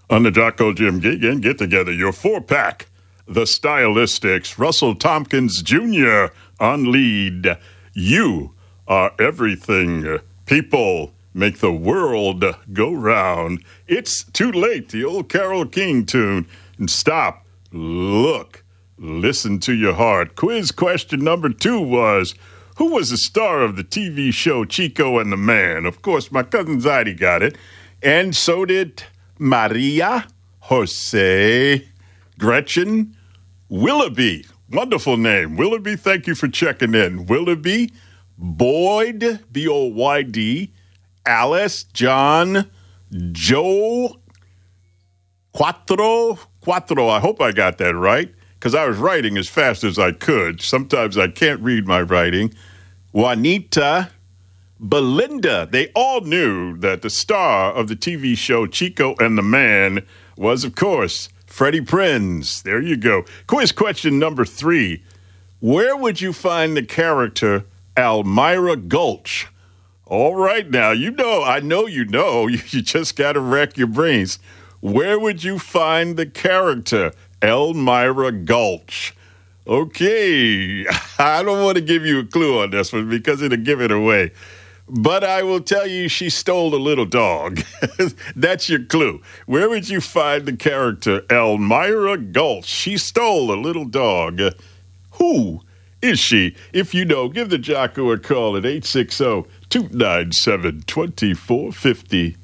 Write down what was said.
On the Jocko Jim Giggan Get Together, your four-pack, The Stylistics, Russell Tompkins Jr. on lead. You are everything. People make the world go round. It's too late, the old Carole King tune. And stop, look, listen to your heart. Quiz question number 2 was, who was the star of the TV show Chico and the Man? Of course, my cousin Zaidi got it. And so did Maria, Jose, Gretchen, Willoughby. Wonderful name. Willoughby, thank you for checking in. Willoughby, Boyd, B-O-Y-D, Alice, John, Joe, Quattro. I hope I got that right, because I was writing as fast as I could. Sometimes I can't read my writing. Juanita, Belinda. They all knew that the star of the TV show Chico and the Man was, of course, Freddie Prinze. There you go. Quiz question number 3. Where would you find the character Elmira Gulch? All right now, I know you know. You just got to rack your brains. Where would you find the character Elmira Gulch? Okay, I don't want to give you a clue on this one because it'll give it away. But I will tell you she stole a little dog. That's your clue. Where would you find the character Elmira Gulch? She stole a little dog. Who is she? If you know, give the Jocko a call at 860-297-2450.